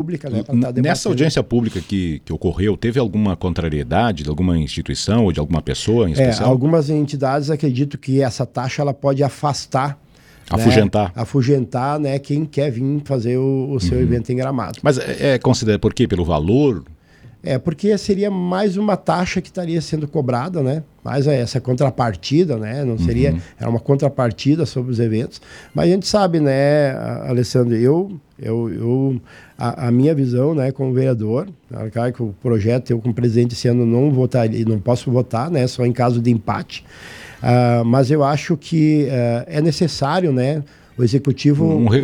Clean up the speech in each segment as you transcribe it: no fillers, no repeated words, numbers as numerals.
pública, né, para estar debatendo. Nessa audiência pública que ocorreu, teve alguma contrariedade de alguma instituição ou de alguma pessoa em especial? Algumas entidades acreditam que essa taxa ela pode afastar, afugentar, né, quem quer vir fazer o seu evento em Gramado. Mas considerado por quê? Pelo valor? Porque seria mais uma taxa que estaria sendo cobrada, né? Mais essa contrapartida, né? Não seria, era uma contrapartida sobre os eventos. Mas a gente sabe, né, Alessandro, a minha visão, né, como vereador, claro que o projeto, eu como presidente esse ano não votaria, não posso votar, né, só em caso de empate. Mas eu acho que é necessário, né, o executivo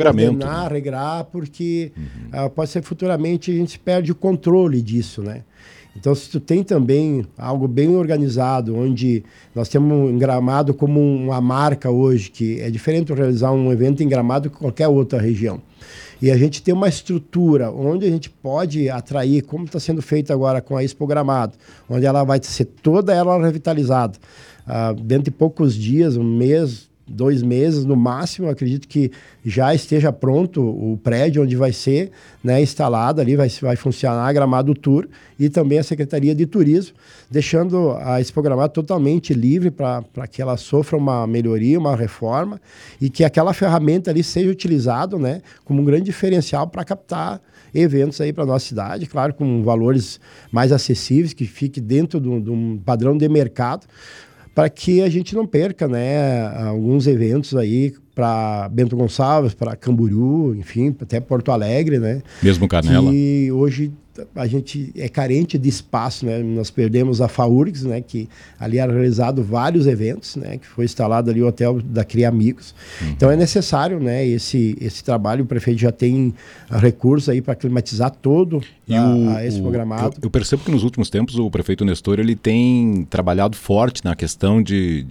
regrar, porque pode ser futuramente a gente perde o controle disso, né? Então, se tu tem também algo bem organizado, onde nós temos um Gramado como uma marca hoje, que é diferente de realizar um evento em Gramado que qualquer outra região. E a gente tem uma estrutura onde a gente pode atrair, como está sendo feito agora com a Expo Gramado, onde ela vai ser toda ela revitalizada. Dentro de poucos dias, 1 mês, 2 meses no máximo, acredito que já esteja pronto o prédio onde vai ser, né, instalado ali, vai funcionar a Gramado Tour e também a Secretaria de Turismo, deixando a Expo Gramado totalmente livre para que ela sofra uma melhoria, uma reforma e que aquela ferramenta ali seja utilizada, né, como um grande diferencial para captar eventos aí para nossa cidade, claro, com valores mais acessíveis, que fique dentro de um padrão de mercado, para que a gente não perca, né, alguns eventos aí para Bento Gonçalves, para Camboriú, enfim, até Porto Alegre, né? Mesmo Canela. E hoje a gente é carente de espaço, né? Nós perdemos a FAURGS, né? Que ali era realizado vários eventos, né? Que foi instalado ali o hotel da Cria Amigos. Então é necessário, né? Esse trabalho, o prefeito já tem recursos aí para climatizar todo esse programado. Eu percebo que nos últimos tempos o prefeito Nestor ele tem trabalhado forte na questão de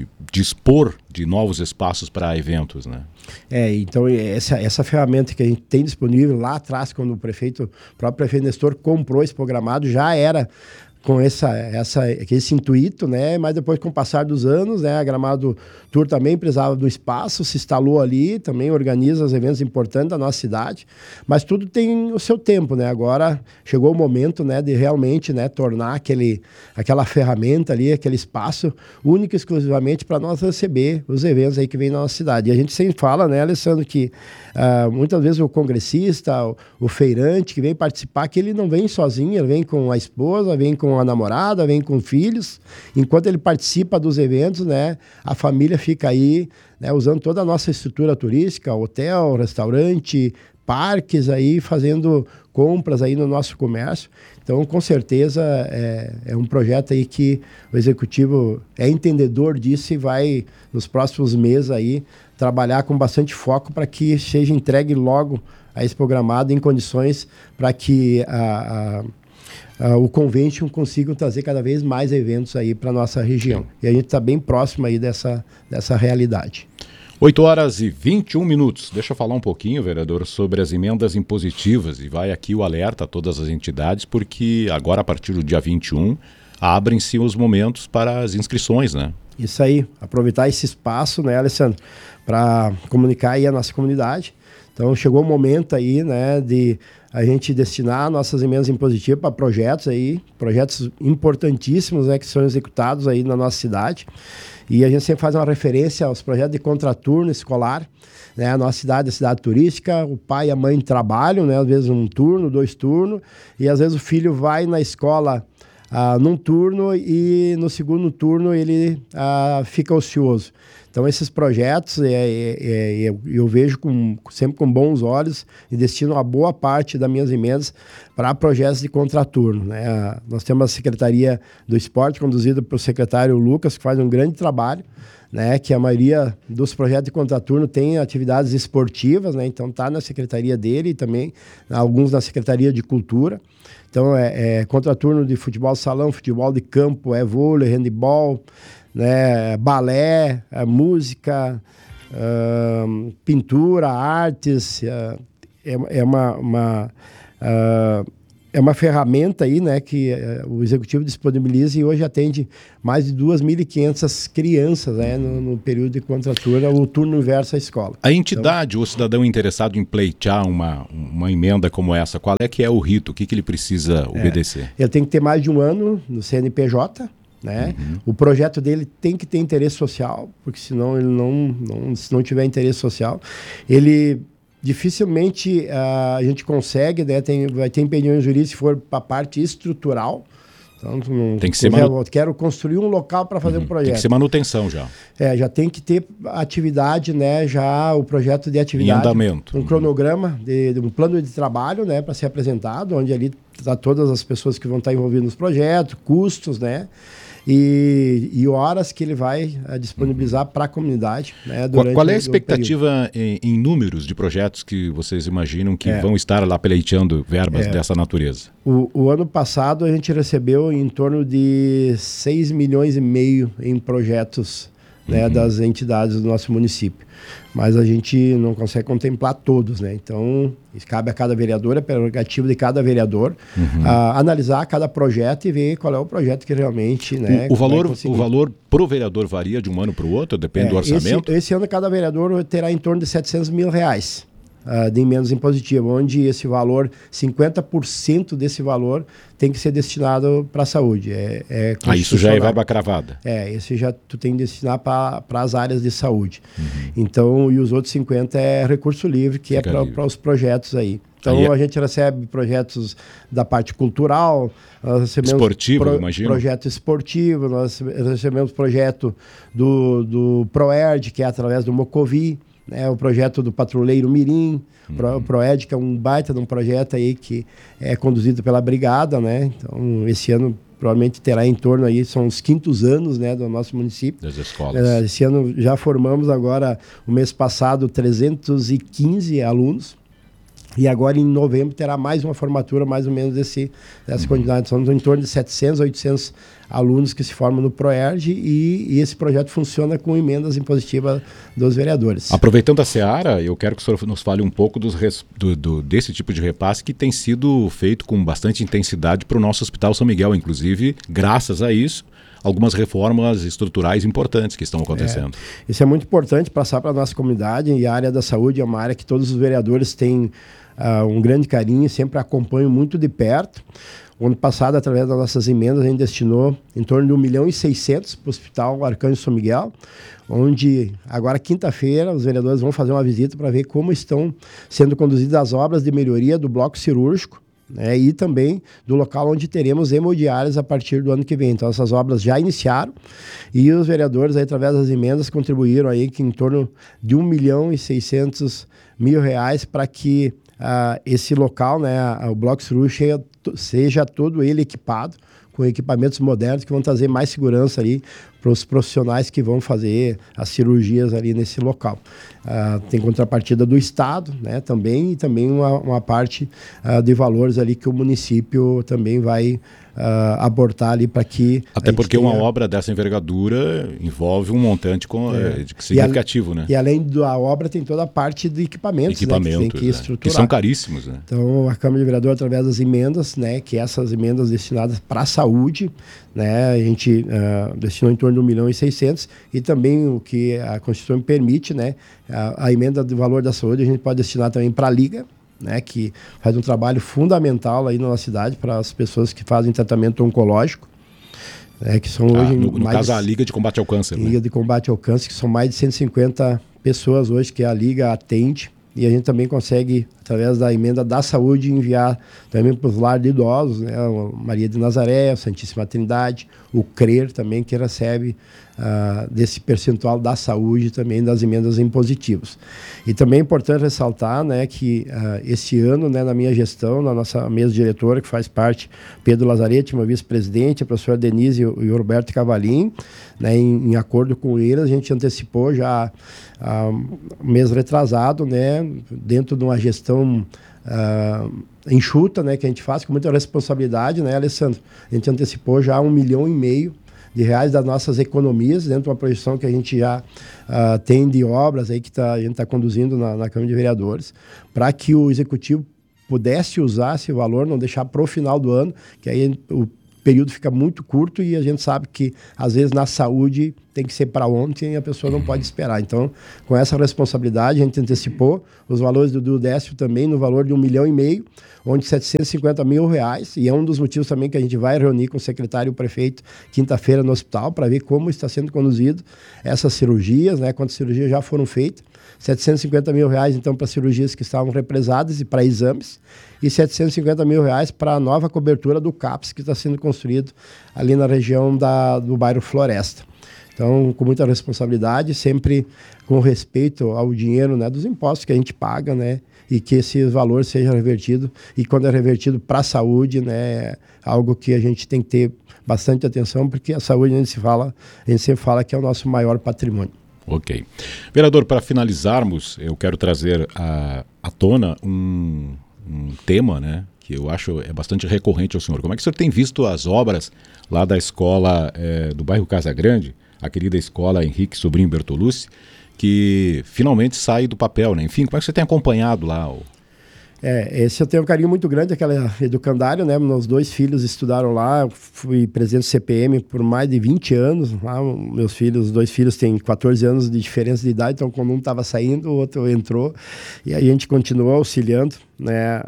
dispor de novos espaços para eventos, né? Então essa ferramenta que a gente tem disponível lá atrás, quando o próprio prefeito Nestor comprou esse programado, já era com esse intuito, né? Mas depois, com o passar dos anos, né, a Gramado Tour também precisava do espaço, se instalou ali, também organiza os eventos importantes da nossa cidade, mas tudo tem o seu tempo, né? Agora chegou o momento, né, de realmente, né, tornar aquela ferramenta ali, aquele espaço único e exclusivamente para nós receber os eventos aí que vem na nossa cidade. E a gente sempre fala, né, Alessandro, que muitas vezes o congressista, o feirante que vem participar, que ele não vem sozinho, ele vem com a esposa, vem com a namorada, vem com filhos. Enquanto ele participa dos eventos, né, a família fica aí, né, usando toda a nossa estrutura turística, hotel, restaurante, parques aí, fazendo compras aí no nosso comércio. Então, com certeza, é um projeto aí que o executivo é entendedor disso e vai, nos próximos meses aí, trabalhar com bastante foco para que seja entregue logo a Expo Gramado em condições para que o Convention consiga trazer cada vez mais eventos aí para nossa região. E a gente está bem próximo aí dessa realidade. 8h21. Deixa eu falar um pouquinho, vereador, sobre as emendas impositivas. E vai aqui o alerta a todas as entidades, porque agora, a partir do dia 21, abrem-se os momentos para as inscrições, né? Isso aí, aproveitar esse espaço, né, Alessandro, para comunicar aí a nossa comunidade. Então, chegou o momento aí, né, de a gente destinar nossas emendas impositivas para projetos importantíssimos, né, que são executados aí na nossa cidade. E a gente sempre faz uma referência aos projetos de contraturno escolar, né? A nossa cidade é cidade turística, o pai e a mãe trabalham, né, às vezes 1 turno, 2 turnos, e às vezes o filho vai na escola num turno e no segundo turno ele fica ocioso. Então, esses projetos eu vejo sempre com bons olhos e destino uma boa parte das minhas emendas para projetos de contraturno, né? Nós temos a Secretaria do Esporte, conduzida pelo secretário Lucas, que faz um grande trabalho, né? Que a maioria dos projetos de contraturno tem atividades esportivas, né? Então, está na secretaria dele e também alguns na Secretaria de Cultura. Então, contraturno de futebol salão, futebol de campo, vôlei, handebol, né, balé, música, pintura, artes, é uma ferramenta aí, né, que o executivo disponibiliza e hoje atende mais de 2.500 crianças, né, no período de contratura, o turno inverso à escola. A entidade, então, o cidadão interessado em pleitear uma emenda como essa, qual é que é o rito? O que ele precisa obedecer? Ele tem que ter mais de 1 ano no CNPJ, né? O projeto dele tem que ter interesse social, porque senão ele se não tiver interesse social, ele dificilmente a gente consegue, né? Vai ter impedição jurídica se for para a parte estrutural. Então, tem que ser quero construir um local para fazer um projeto. Tem que ser manutenção já. Já tem que ter atividade, né? Já o projeto de atividade. Em andamento. Um cronograma, um plano de trabalho, né? Para ser apresentado, onde ali está todas as pessoas que vão estar envolvidas nos projetos, custos, né? E horas que ele vai disponibilizar para a comunidade. Né, qual é a expectativa em números de projetos que vocês imaginam que vão estar lá pleiteando verbas dessa natureza? O ano passado a gente recebeu em torno de 6,5 milhões em projetos, né, das entidades do nosso município. Mas a gente não consegue contemplar todos, né? Então, cabe a cada vereador, é prerrogativa de cada vereador analisar cada projeto e ver qual é o projeto que realmente... Né, o valor pro vereador varia de um ano para o outro? Depende do orçamento? Esse ano cada vereador terá em torno de R$700 mil de emendas impositivas, onde esse valor, 50% desse valor tem que ser destinado para a saúde. Isso já é verba cravada? Esse já tu tem que destinar para as áreas de saúde. Então, e os outros 50% é recurso livre, que Fica para os projetos aí. Então, a gente recebe projetos da parte cultural, nós recebemos esportivo, imagino. Projeto esportivo, nós recebemos projeto do ProERD, que é através do Mocovi, né, o projeto do Patrulheiro Mirim, o ProED, que é um baita de um projeto aí que é conduzido pela Brigada, né? Então, esse ano provavelmente terá em torno aí, são os 5º anos, né, do nosso município. Das escolas. Esse ano já formamos agora, o mês passado, 315 alunos. E agora, em novembro, terá mais uma formatura, mais ou menos dessa quantidade. São em torno de 700, 800 alunos que se formam no ProERD e esse projeto funciona com emendas impositivas dos vereadores. Aproveitando a seara, eu quero que o senhor nos fale um pouco desse tipo de repasse que tem sido feito com bastante intensidade para o nosso Hospital São Miguel. Inclusive, graças a isso, algumas reformas estruturais importantes que estão acontecendo. Isso é muito importante passar para a nossa comunidade, e a área da saúde é uma área que todos os vereadores têm um grande carinho, sempre acompanham muito de perto. O ano passado, através das nossas emendas, a gente destinou em torno de 1.600.000 para o Hospital Arcanjo São Miguel, onde agora, quinta-feira, os vereadores vão fazer uma visita para ver como estão sendo conduzidas as obras de melhoria do bloco cirúrgico, né, e também do local onde teremos hemodiálise a partir do ano que vem. Então, essas obras já iniciaram e os vereadores, aí, através das emendas, contribuíram aí que em torno de R$1.600.000 para que esse local, né, o bloco cirúrgico, seja todo ele equipado com equipamentos modernos que vão trazer mais segurança ali para os profissionais que vão fazer as cirurgias ali nesse local. Tem contrapartida do Estado, né, também, e também uma parte de valores ali que o município também vai abortar ali para que... Até porque uma obra dessa envergadura envolve um montante significativo, né? E além da obra tem toda a parte de equipamentos, né, que tem que estruturar. Que são caríssimos, né? Então, a Câmara de Vereadores, através das emendas, né, que essas emendas destinadas para a saúde, né, a gente destinou em torno de 1.600.000, e também o que a Constituição permite, né, a emenda do valor da saúde a gente pode destinar também para a Liga, né, que faz um trabalho fundamental aí na nossa cidade para as pessoas que fazem tratamento oncológico, né, que são hoje... No caso, a Liga de Combate ao Câncer. Liga de Combate ao Câncer, que são mais de 150 pessoas hoje que a Liga atende, e a gente também consegue, através da emenda da saúde, enviar também para os lares de idosos, né, Maria de Nazaré, a Santíssima Trindade, o CRER também, que recebe desse percentual da saúde também das emendas impositivas. E também é importante ressaltar, né, que esse ano, né, na minha gestão, na nossa mesa diretora, que faz parte Pedro Lazarete, meu vice-presidente, a professora Denise e o Roberto Cavalim, né, em acordo com eles, a gente antecipou já mês retrasado, né, dentro de uma gestão enxuta, né, que a gente faz com muita responsabilidade, né, Alessandro? A gente antecipou já R$1,5 milhão das nossas economias, dentro de uma projeção que a gente já tem de obras aí que a gente está conduzindo na Câmara de Vereadores, para que o Executivo pudesse usar esse valor, não deixar para o final do ano, que aí o período fica muito curto e a gente sabe que, às vezes, na saúde tem que ser para ontem e a pessoa não pode esperar. Então, com essa responsabilidade, a gente antecipou os valores do Décio também no valor de R$1,5 milhão, onde R$750 mil, e é um dos motivos também que a gente vai reunir com o secretário e o prefeito quinta-feira no hospital para ver como está sendo conduzido essas cirurgias, né, quantas cirurgias já foram feitas. R$750 mil, então, para cirurgias que estavam represadas e para exames, e R$750 mil para a nova cobertura do CAPS, que está sendo construído ali na região do bairro Floresta. Então, com muita responsabilidade, sempre com respeito ao dinheiro, né, dos impostos que a gente paga, né, e que esse valor seja revertido. E quando é revertido para a saúde, né, é algo que a gente tem que ter bastante atenção, porque a saúde, a gente sempre fala que é o nosso maior patrimônio. Ok. Vereador, para finalizarmos, eu quero trazer à tona um tema, né, que eu acho é bastante recorrente ao senhor. Como é que o senhor tem visto as obras lá da escola do bairro Casa Grande, a querida escola Henrique Sobrinho Bertolucci, que finalmente sai do papel, né? Enfim, como é que você tem acompanhado lá? Esse eu tenho um carinho muito grande, aquela educandária, né? Meus 2 filhos estudaram lá, eu fui presidente do CPM por mais de 20 anos. Lá, os 2 filhos têm 14 anos de diferença de idade, então quando um estava saindo, o outro entrou, e a gente continuou auxiliando, né?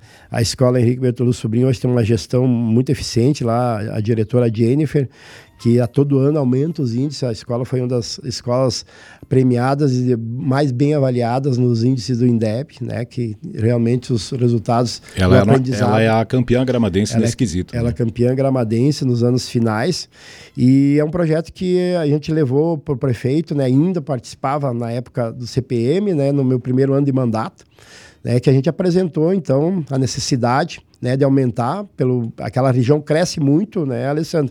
A escola Henrique Bertolucci Sobrinho hoje tem uma gestão muito eficiente lá, a diretora Jennifer, que a todo ano aumenta os índices. A escola foi uma das escolas premiadas e mais bem avaliadas nos índices do INDEB, né, que realmente os resultados do aprendizado... Ela é a campeã gramadense nesse quesito. Ela é campeã gramadense nos anos finais, e é um projeto que a gente levou para o prefeito, né, ainda participava na época do CPM, né, no meu primeiro ano de mandato, né, que a gente apresentou, então, a necessidade, né, de aumentar, aquela região cresce muito, né, Alessandro?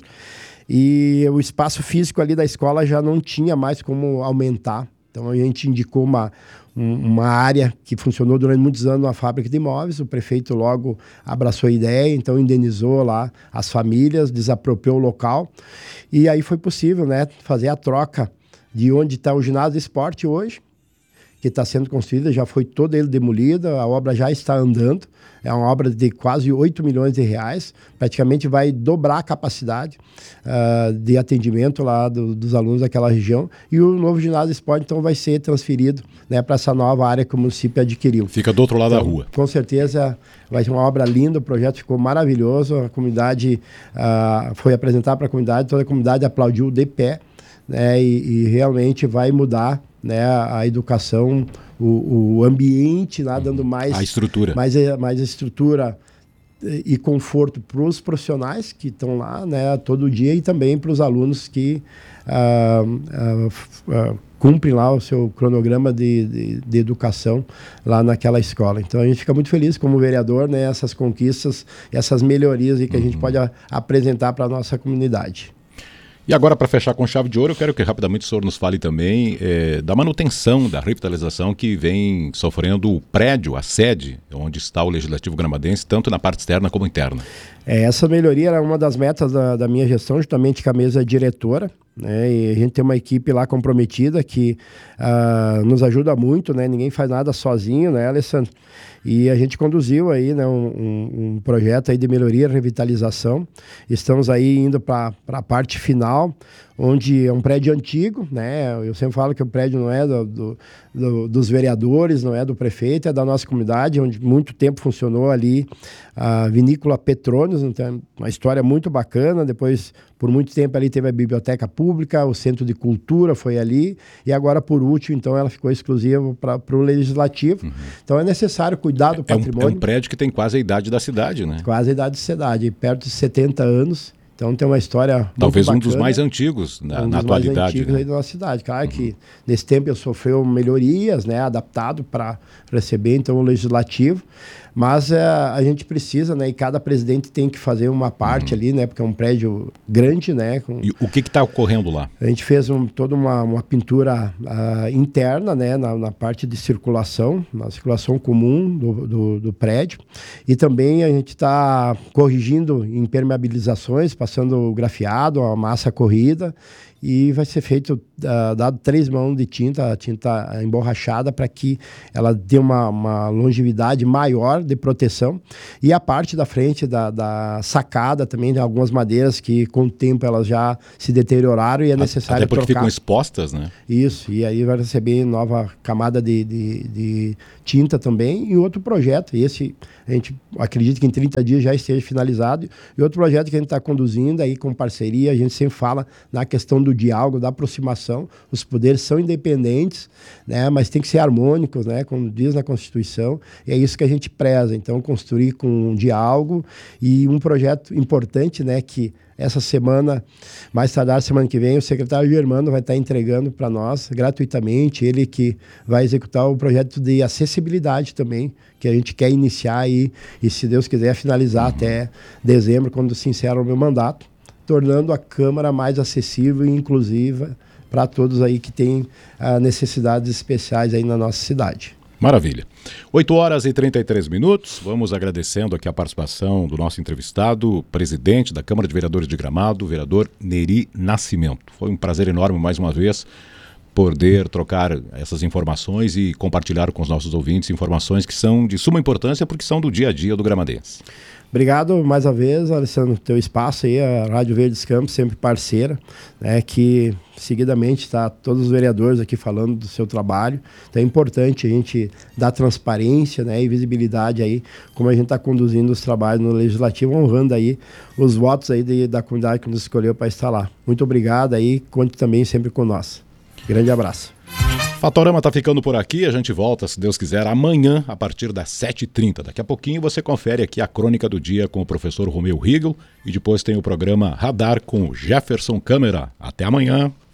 E o espaço físico ali da escola já não tinha mais como aumentar. Então a gente indicou uma área que funcionou durante muitos anos na fábrica de imóveis. O prefeito logo abraçou a ideia, então indenizou lá as famílias, desapropriou o local. E aí foi possível, né, fazer a troca de onde está o ginásio de esporte hoje, que está sendo construída, já foi toda ele demolida, a obra já está andando, é uma obra de quase R$8 milhões, praticamente vai dobrar a capacidade de atendimento lá dos alunos daquela região, e o novo ginásio de esporte então vai ser transferido, né, para essa nova área que o município adquiriu. Fica do outro lado da rua. Com certeza vai ser uma obra linda, o projeto ficou maravilhoso, a comunidade foi apresentar para a comunidade, toda a comunidade aplaudiu de pé, né, e realmente vai mudar, né, a educação, o ambiente lá, dando mais a estrutura, mais estrutura e conforto para os profissionais que estão lá, né, todo dia, e também para os alunos que cumprem lá o seu cronograma de educação lá naquela escola. Então a gente fica muito feliz como vereador, né, essas conquistas, essas melhorias que a gente pode apresentar para a nossa comunidade. E agora, para fechar com chave de ouro, eu quero que rapidamente o senhor nos fale também da manutenção, da revitalização que vem sofrendo o prédio, a sede, onde está o Legislativo Gramadense, tanto na parte externa como interna. Essa melhoria era uma das metas da minha gestão, justamente com a mesa diretora, né? E a gente tem uma equipe lá comprometida que nos ajuda muito, né? Ninguém faz nada sozinho, né, Alessandro? E a gente conduziu aí, né, um projeto aí de melhoria e revitalização. Estamos aí indo para a parte final, onde é um prédio antigo, né? Eu sempre falo que o prédio não é dos vereadores, não é do prefeito, é da nossa comunidade, onde muito tempo funcionou ali a vinícola Petrônios, então, uma história muito bacana. Depois, por muito tempo ali teve a biblioteca pública, o centro de cultura foi ali, e agora, por último, então ela ficou exclusiva para o legislativo. Então é necessário cuidar do patrimônio. É um prédio que tem quase a idade da cidade, né? Quase a idade da cidade, perto de 70 anos. Então tem uma história talvez muito um dos mais antigos na atualidade. Mais antigos, né, aí da nossa cidade. Claro que nesse tempo ele sofreu melhorias, né, adaptado para receber então o legislativo, mas a gente precisa, né, e cada presidente tem que fazer uma parte ali, né, porque é um prédio grande, né. E o que está ocorrendo lá? A gente fez toda uma pintura interna, né, na parte de circulação, na circulação comum do prédio, e também a gente está corrigindo impermeabilizações, passando grafiado, a massa corrida, e vai ser feito, dado 3 mãos de tinta, a tinta emborrachada, para que ela dê uma longevidade maior de proteção. E a parte da frente da sacada também tem algumas madeiras que com o tempo elas já se deterioraram e é necessário até porque trocar. Ficam expostas, né? Isso, e aí vai receber nova camada de tinta também. E outro projeto, esse a gente acredita que em 30 dias já esteja finalizado, e outro projeto que a gente está conduzindo aí com parceria, a gente sempre fala na questão do diálogo, da aproximação. Os poderes são independentes, né, mas tem que ser harmônicos, né, como diz na Constituição, e é isso que a gente preza. Então, construir com um diálogo e um projeto importante, né, que essa semana, mais tardar semana que vem, o secretário Germano vai estar entregando para nós gratuitamente, ele que vai executar o projeto de acessibilidade também, que a gente quer iniciar aí, e se Deus quiser finalizar até dezembro, quando se encerra o meu mandato, tornando a Câmara mais acessível e inclusiva para todos aí que têm necessidades especiais aí na nossa cidade. Maravilha. 8h33. Vamos agradecendo aqui a participação do nosso entrevistado, presidente da Câmara de Vereadores de Gramado, o vereador Neri Nascimento. Foi um prazer enorme, mais uma vez, poder trocar essas informações e compartilhar com os nossos ouvintes informações que são de suma importância porque são do dia a dia do gramadense. Obrigado mais uma vez, Alessandro, teu espaço aí, a Rádio Verdes Campos, sempre parceira, né, que seguidamente está todos os vereadores aqui falando do seu trabalho. Então é importante a gente dar transparência, né, e visibilidade aí, como a gente está conduzindo os trabalhos no Legislativo, honrando aí os votos aí da comunidade que nos escolheu para estar lá. Muito obrigado aí, conte também sempre com nós. Grande abraço. Fatorama está ficando por aqui, a gente volta, se Deus quiser, amanhã, a partir das 7h30. Daqui a pouquinho você confere aqui a Crônica do Dia com o professor Romeu Riegel e depois tem o programa Radar com o Jefferson Câmara. Até amanhã.